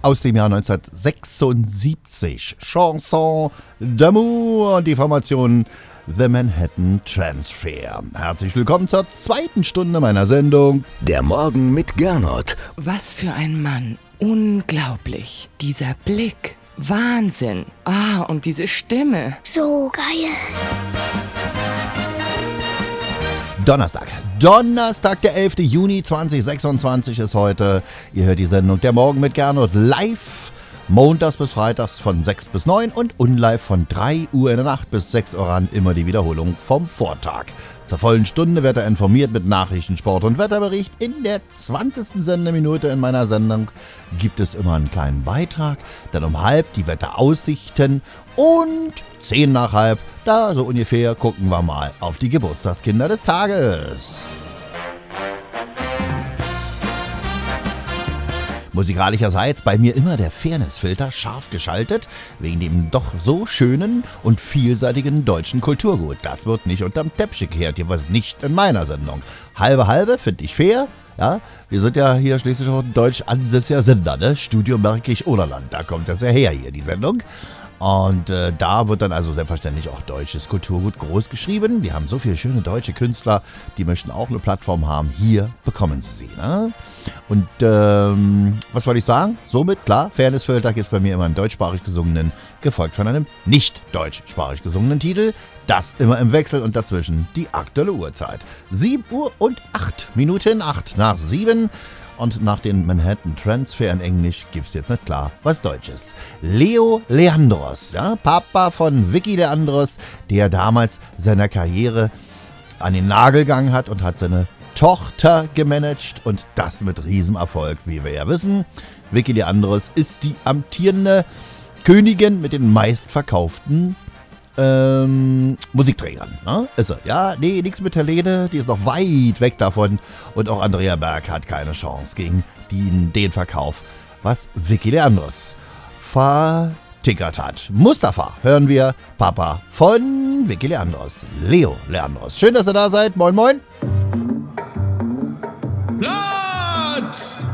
aus dem Jahr 1976. Chanson d'amour und die Formation The Manhattan Transfer. Herzlich willkommen zur zweiten Stunde meiner Sendung Der Morgen mit Gernot. Was für ein Mann. Unglaublich. Dieser Blick. Wahnsinn. Und diese Stimme. So geil. Donnerstag, der 11. Juni 2026 ist heute. Ihr hört die Sendung Der Morgen mit Gernot live. Montags bis freitags von 6 bis 9 und unlive von 3 Uhr in der Nacht bis 6 Uhr an. Immer die Wiederholung vom Vortag. Zur vollen Stunde wird er informiert mit Nachrichten, Sport und Wetterbericht. In der 20. Sendeminute in meiner Sendung gibt es immer einen kleinen Beitrag. Dann um halb die Wetteraussichten und 10 nach halb, da so ungefähr, gucken wir mal auf die Geburtstagskinder des Tages. Musikalischerseits bei mir immer der Fairnessfilter scharf geschaltet, wegen dem doch so schönen und vielseitigen deutschen Kulturgut. Das wird nicht unterm Teppich gekehrt, jeweils nicht in meiner Sendung. Halbe, finde ich fair. Ja, wir sind ja hier schließlich auch ein deutsch ansässiger Sender, ne? Studio Märkisch-Oderland, da kommt das ja her hier, die Sendung. Und da wird dann also selbstverständlich auch deutsches Kulturgut groß geschrieben. Wir haben so viele schöne deutsche Künstler, die möchten auch eine Plattform haben. Hier bekommen sie sie. Ne? Und was wollte ich sagen? Somit, klar, Fairnessfilter gibt es bei mir immer einen deutschsprachig gesungenen, gefolgt von einem nicht deutschsprachig gesungenen Titel. Das immer im Wechsel und dazwischen die aktuelle Uhrzeit. 7 Uhr und 8 Minuten, 8 nach 7. Und nach dem Manhattan Transfer in Englisch gibt's jetzt nicht klar was Deutsches. Leo Leandros, ja, Papa von Vicky Leandros, der damals seiner Karriere an den Nagel gegangen hat und hat seine Tochter gemanagt und das mit Riesenerfolg, wie wir ja wissen. Vicky Leandros ist die amtierende Königin mit den meistverkauften Musikträgern, ne? Ist er. Ja, nee, nichts mit Helene, die ist noch weit weg davon. Und auch Andrea Berg hat keine Chance gegen den Verkauf, was Vicky Leandros vertickert hat. Mustafa hören wir, Papa von Vicky Leandros, Leo Leandros. Schön, dass ihr da seid. Moin, moin. Platz!